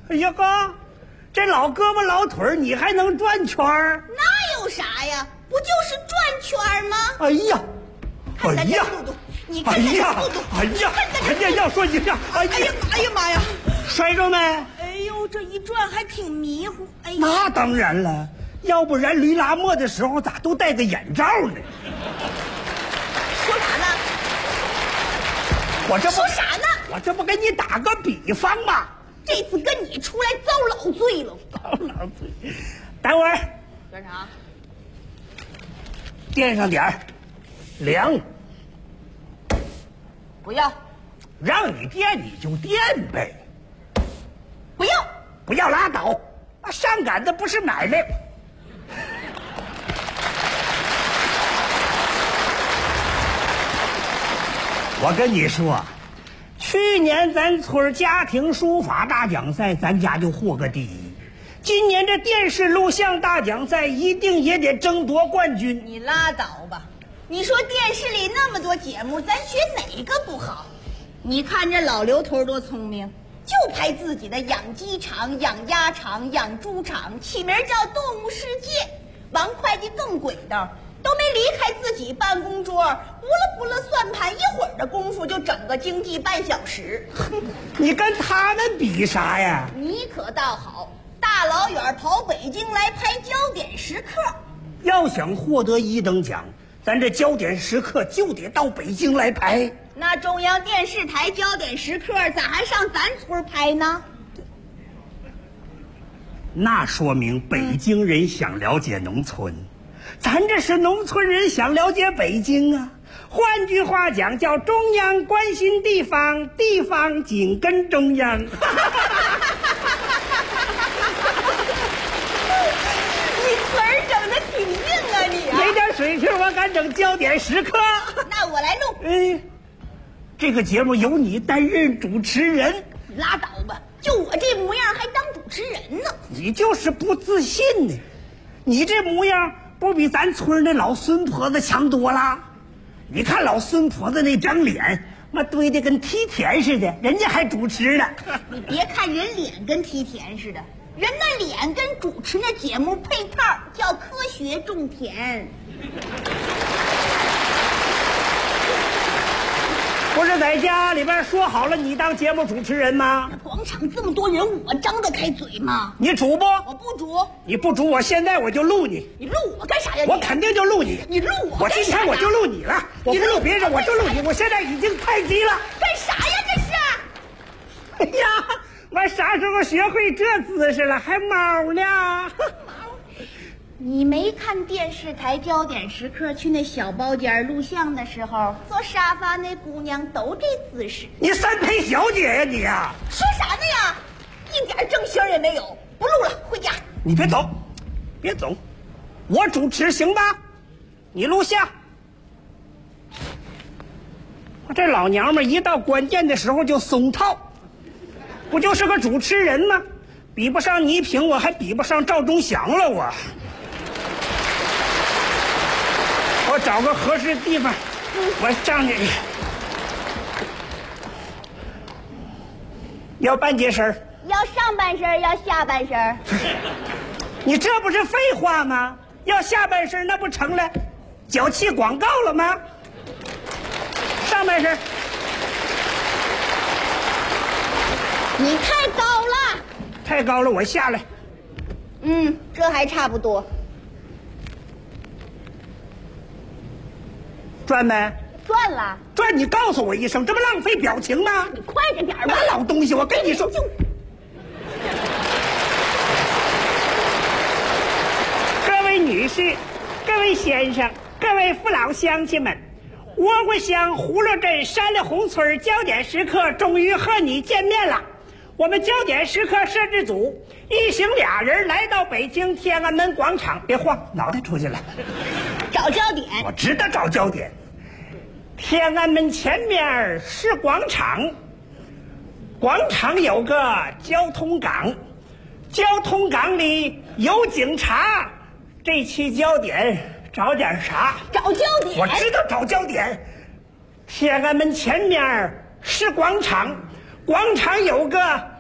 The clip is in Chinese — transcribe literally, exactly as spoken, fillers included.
哎呀哥，这老胳膊老腿儿你还能转圈儿？ 那有啥呀？不就是转圈吗？ 哎呀， 看咱这速度，你看咱这速度， 哎呀，哎呀，要说一下， 哎呀妈呀妈呀， 摔着没？ 哎呦，这一转还挺迷糊。哎呀， 那当然了，要不然驴拉磨的时候咋都戴个眼罩呢？ 说啥呢？ 我这不说啥呢？ 我这不给你打个比方吗？ 这次跟你出来遭老罪了。 遭老罪。等会儿。 干啥？ 垫上点儿，凉。 不要。 让你垫你就垫呗。 不要。 不要拉倒，上赶的不是买卖。我跟你说，去年咱村家庭书法大奖赛，咱家就获个第一。今年这电视录像大奖赛一定也得争夺冠军。 你拉倒吧！你说电视里那么多节目，咱选哪个不好？你看这老刘头多聪明，就拍自己的养鸡场、养鸭场、养猪场，起名叫《动物世界》。王会计更轨道，都没离开自己办公桌，拨了拨了算盘，一会儿的功夫就整个经济半小时。 你跟他们比啥呀？ 你可倒好，大老远跑北京来拍焦点时刻。 要想获得一等奖，咱这焦点时刻就得到北京来拍。 那中央电视台焦点时刻咋还上咱村拍呢？ 那说明北京人想了解农村，咱这是农村人想了解北京啊。换句话讲，叫中央关心地方，地方紧跟中央。你词儿整得挺硬啊你啊！ 没点水平我敢整焦点时刻。 那我来录。 哎，这个节目由你担任主持人。 拉倒吧，就我这模样还当主持人呢？ 你就是不自信呢。你这模样不比咱村那老孙婆子强多了？你看老孙婆子那张脸，妈堆得跟梯田似的，人家还主持呢。 你别看人脸跟梯田似的，人那脸跟主持那节目配套，叫科学种田。 不是在家里边说好了你当节目主持人吗？ 广场这么多人，我张得开嘴吗？ 你主不？ 我不主。 你不主，我现在我就录你。 你录我干啥呀？ 我肯定就录你。 你录我我今天我就录你了，我不录别人，我就录你。我现在已经太急了。 干啥呀这是？哎呀，我啥时候学会这姿势了？还猫呢？ 你没看电视台焦点时刻去那小包间录像的时候，坐沙发那姑娘都这姿势。 你三陪小姐呀你呀！ 说啥呢呀？一点正形也没有，不录了，回家。 你别走，别走，我主持行吧？你录像。我这老娘们一到关键的时候就松套，不就是个主持人吗？比不上倪萍，我还比不上赵忠祥了我。我找个合适地方，我站着。要半截身， 要上半身，要下半身。 你这不是废话吗？要下半身那不成了脚气广告了吗？上半身。 你太高了， 太高了，我下来。 嗯，这还差不多。 转没？ 转了。 转，你告诉我一声，这不浪费表情吗？ 你快着点吧。 那老东西，我跟你说。 就各位女士，各位先生，各位父老乡亲们，窝窝乡葫芦镇山里红村焦点时刻终于和你见面了。我们焦点时刻摄制组一行俩人来到北京天安门广场，别晃，脑袋出去了。 找焦点。 我知道找焦点。天安门前面是广场，广场有个交通岗，交通岗里有警察。这期焦点找点啥？ 找焦点。 我知道找焦点。天安门前面是广场，广场有个